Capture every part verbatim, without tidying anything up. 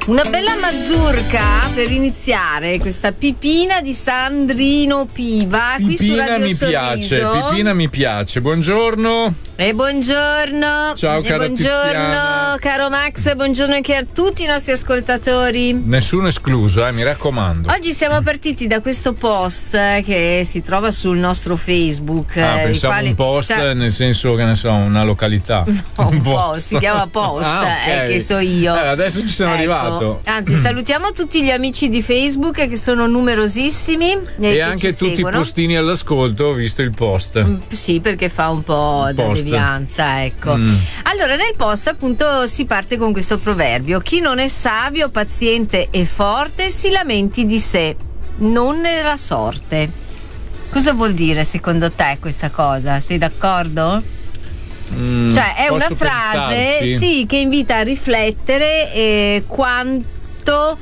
Una bella mazurka per iniziare questa pipina di Sandrino Piva qui su Pipina Radio mi Sorriso. piace, Pipina mi piace. Buongiorno. E buongiorno. Ciao, e cara buongiorno Tiziana. caro Max, e buongiorno anche a tutti i nostri ascoltatori. Nessuno escluso, eh, mi raccomando. Oggi siamo partiti da questo post che si trova sul nostro Facebook. Ah, eh, pensavo quali... un post sa... nel senso che ne so, una località. No, un post, si chiama post, ah, okay. eh, che so io. Eh, adesso ci sono ecco. arrivato. Anzi, salutiamo tutti gli amici di Facebook che sono numerosissimi e, e anche tutti seguono. I postini all'ascolto, ho visto il post. Mm, sì, perché fa un po' da devianza, ecco. Mm. Allora, nel post appunto si parte con questo proverbio: chi non è savio, paziente e forte si lamenti di sé, non nella sorte. Cosa vuol dire secondo te questa cosa? Sei d'accordo? Mm, cioè è una frase pensarci. sì, che invita a riflettere eh, quanto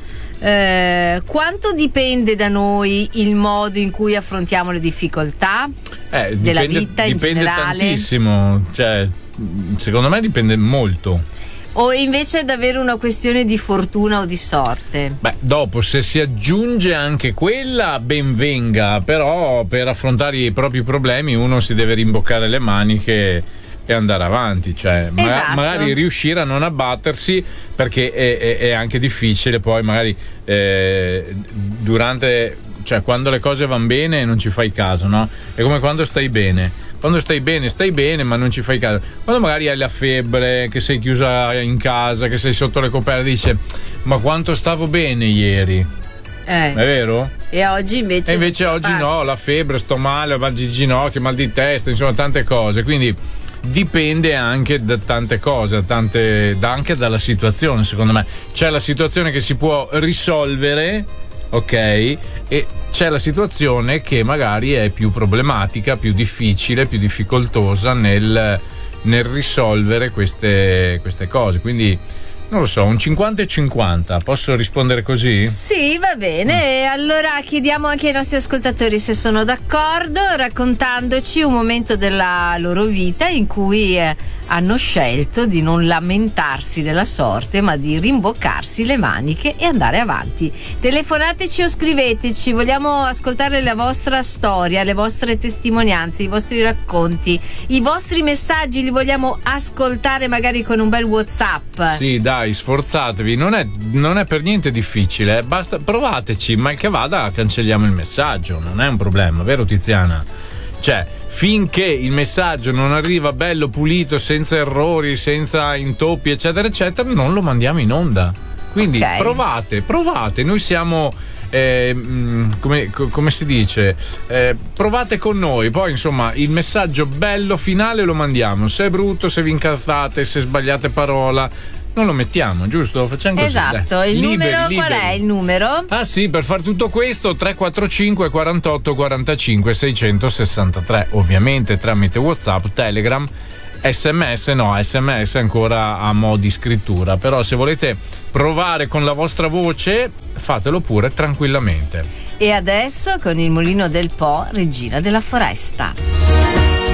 eh, quanto dipende da noi il modo in cui affrontiamo le difficoltà eh, della dipende, vita in dipende generale. Tantissimo, cioè secondo me dipende molto. O invece è davvero una questione di fortuna o di sorte? Beh, dopo se si aggiunge anche quella, ben venga, però per affrontare i propri problemi uno si deve rimboccare le maniche e andare avanti, cioè esatto. maga- magari riuscire a non abbattersi, perché è, è, è anche difficile poi magari eh, durante, cioè quando le cose vanno bene non ci fai caso, no? È come quando stai bene, quando stai bene stai bene ma non ci fai caso, quando magari hai la febbre, che sei chiusa in casa, che sei sotto le coperte, dice ma quanto stavo bene ieri. Eh. È vero? E oggi invece e invece oggi no, la febbre, sto male, mal di ginocchio, mal di testa, insomma tante cose, quindi dipende anche da tante cose, da tante, da anche dalla situazione. Secondo me c'è la situazione che si può risolvere, ok, e c'è la situazione che magari è più problematica, più difficile, più difficoltosa nel, nel risolvere queste, queste cose, quindi non lo so, un cinquanta e cinquanta, posso rispondere così? Sì, va bene. Mm. Allora chiediamo anche ai nostri ascoltatori se sono d'accordo, raccontandoci un momento della loro vita in cui eh, hanno scelto di non lamentarsi della sorte, ma di rimboccarsi le maniche e andare avanti. Telefonateci o scriveteci, vogliamo ascoltare la vostra storia, le vostre testimonianze, i vostri racconti, i vostri messaggi, li vogliamo ascoltare magari con un bel WhatsApp. Sì, dai. Dai, sforzatevi, non è, non è per niente difficile, basta, provateci, mal che vada cancelliamo il messaggio, non è un problema, vero Tiziana? Cioè, finché il messaggio non arriva bello pulito, senza errori, senza intoppi, eccetera, eccetera, non lo mandiamo in onda. Quindi okay. provate, provate, noi siamo... Eh, come, come si dice, eh, provate con noi, poi insomma il messaggio bello finale lo mandiamo, se è brutto, se vi incazzate, se sbagliate parola non lo mettiamo, giusto? Facciamo così. Esatto, dai. il liberi, numero liberi. Qual è il numero? Ah sì, per fare tutto questo tre quattro cinque quarantotto quarantacinque seicentosessantatré, ovviamente tramite WhatsApp, Telegram, sms, no, sms ancora a mo' di scrittura, però se volete provare con la vostra voce fatelo pure tranquillamente. E adesso con il Mulino del Po, Regina della Foresta.